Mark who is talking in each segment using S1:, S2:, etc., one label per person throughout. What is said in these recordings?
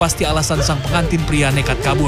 S1: Pasti alasan sang pengantin pria nekat kabur.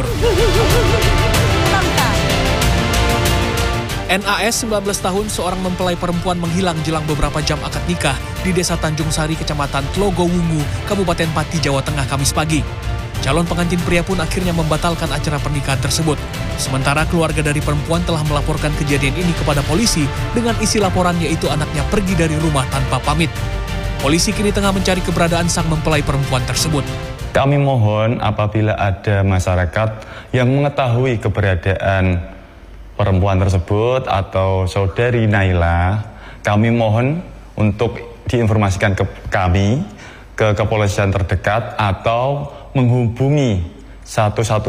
S1: NAS 19 tahun, seorang mempelai perempuan menghilang jelang beberapa jam akad nikah di Desa Tanjung Sari, Kecamatan Tlogowungu, Kabupaten Pati, Jawa Tengah, Kamis pagi. Calon pengantin pria pun akhirnya membatalkan acara pernikahan tersebut. Sementara keluarga dari perempuan telah melaporkan kejadian ini kepada polisi dengan isi laporan yaitu anaknya pergi dari rumah tanpa pamit. Polisi kini tengah mencari keberadaan sang mempelai perempuan tersebut.
S2: Kami mohon apabila ada masyarakat yang mengetahui keberadaan perempuan tersebut atau saudari Naila, kami mohon untuk diinformasikan ke kami, ke kepolisian terdekat atau menghubungi 110.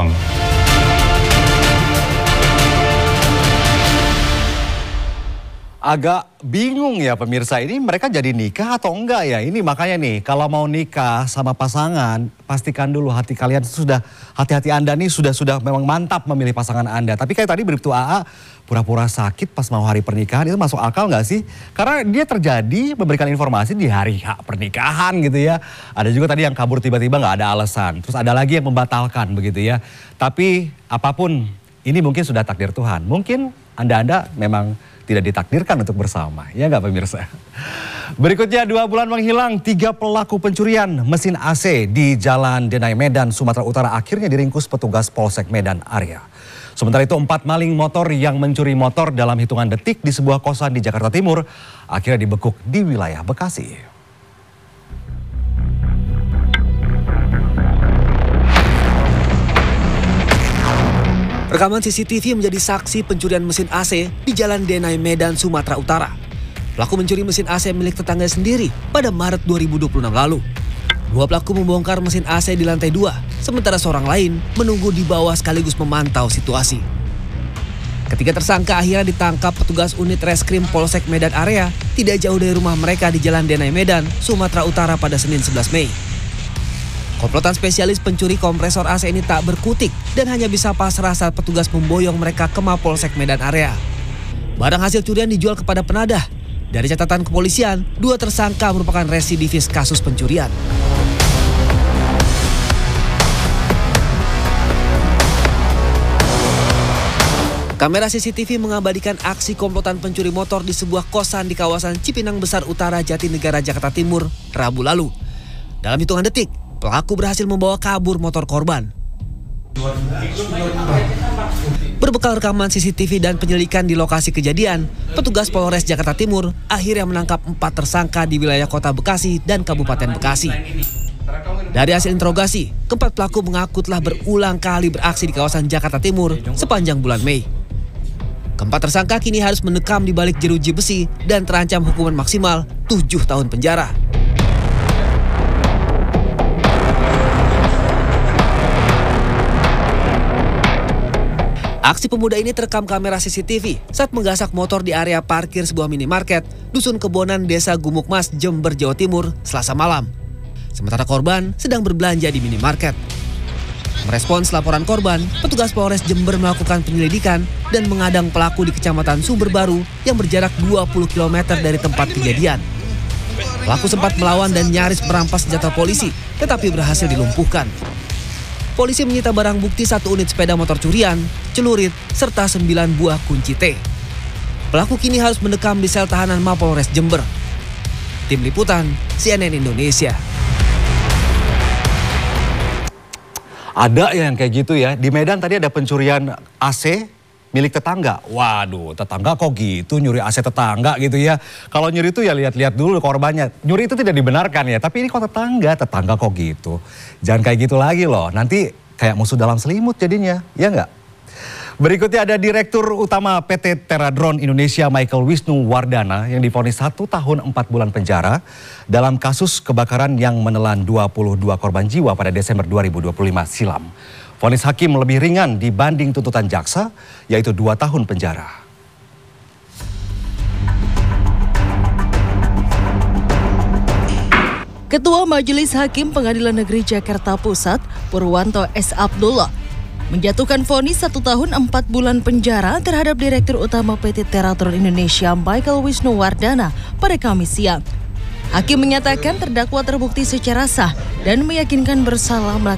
S3: Agak bingung ya pemirsa, ini mereka jadi nikah atau enggak ya? Ini makanya nih, kalau mau nikah sama pasangan, pastikan dulu hati kalian sudah, hati-hati Anda nih sudah memang mantap memilih pasangan Anda. Tapi kayak tadi Bribtu AA, pura-pura sakit pas mau hari pernikahan, itu masuk akal nggak sih? Karena dia terjadi memberikan informasi di hari hak pernikahan gitu ya. Ada juga tadi yang kabur tiba-tiba nggak ada alasan. Terus ada lagi yang membatalkan begitu ya. Tapi apapun, ini mungkin sudah takdir Tuhan. Mungkin Anda memang tidak ditakdirkan untuk bersama, ya nggak pemirsa? Berikutnya, 2 bulan menghilang, 3 pelaku pencurian mesin AC di Jalan Denai Medan, Sumatera Utara akhirnya diringkus petugas Polsek Medan Area. Sementara itu 4 maling motor yang mencuri motor dalam hitungan detik di sebuah kosan di Jakarta Timur akhirnya dibekuk di wilayah Bekasi.
S4: Rekaman CCTV menjadi saksi pencurian mesin AC di Jalan Denai Medan, Sumatera Utara. Pelaku mencuri mesin AC milik tetangga sendiri pada Maret 2026 lalu. 2 pelaku membongkar mesin AC di lantai 2, sementara seorang lain menunggu di bawah sekaligus memantau situasi. Ketiga tersangka akhirnya ditangkap petugas unit reskrim Polsek Medan Area tidak jauh dari rumah mereka di Jalan Denai Medan, Sumatera Utara pada Senin 11 Mei. Komplotan spesialis pencuri kompresor AC ini tak berkutik dan hanya bisa pasrah saat petugas memboyong mereka ke Mapolsek Medan Area. Barang hasil curian dijual kepada penadah. Dari catatan kepolisian, 2 tersangka merupakan residivis kasus pencurian. Kamera CCTV mengabadikan aksi komplotan pencuri motor di sebuah kosan di kawasan Cipinang Besar Utara, Jatinegara, Jakarta Timur, Rabu lalu. Dalam hitungan detik, pelaku berhasil membawa kabur motor korban. Berbekal rekaman CCTV dan penyelidikan di lokasi kejadian, petugas Polres Jakarta Timur akhirnya menangkap 4 tersangka di wilayah Kota Bekasi dan Kabupaten Bekasi. Dari hasil interogasi, keempat pelaku mengaku telah berulang kali beraksi di kawasan Jakarta Timur sepanjang bulan Mei. Keempat tersangka kini harus mendekam di balik jeruji besi dan terancam hukuman maksimal 7 tahun penjara. Aksi pemuda ini terekam kamera CCTV saat menggasak motor di area parkir sebuah minimarket Dusun Kebonan, Desa Gumukmas, Jember, Jawa Timur, Selasa malam. Sementara korban sedang berbelanja di minimarket. Merespons laporan korban, petugas Polres Jember melakukan penyelidikan dan mengadang pelaku di Kecamatan Sumber Baru yang berjarak 20 km dari tempat kejadian. Pelaku sempat melawan dan nyaris merampas senjata polisi, tetapi berhasil dilumpuhkan. Polisi menyita barang bukti 1 unit sepeda motor curian, celurit, serta 9 buah kunci T. Pelaku kini harus mendekam di sel tahanan Mapolres Jember. Tim Liputan, CNN Indonesia.
S3: Ada yang kayak gitu ya, di Medan tadi ada pencurian AC milik tetangga. Waduh, tetangga kok gitu nyuri AC tetangga gitu ya. Kalau nyuri itu ya lihat-lihat dulu korbannya. Nyuri itu tidak dibenarkan ya, tapi ini kok tetangga kok gitu. Jangan kayak gitu lagi loh, nanti kayak musuh dalam selimut jadinya, ya enggak? Berikutnya ada Direktur Utama PT Teradron Indonesia Michael Wisnu Wardana yang divonis 1 tahun 4 bulan penjara dalam kasus kebakaran yang menelan 22 korban jiwa pada Desember 2025 silam. Vonis hakim lebih ringan dibanding tuntutan jaksa, yaitu 2 tahun penjara.
S5: Ketua Majelis Hakim Pengadilan Negeri Jakarta Pusat, Purwanto S. Abdullah, menjatuhkan vonis 1 tahun 4 bulan penjara terhadap Direktur Utama PT Teradron Indonesia Michael Wisnu Wardana pada Kamis siang. Hakim menyatakan terdakwa terbukti secara sah dan meyakinkan bersalah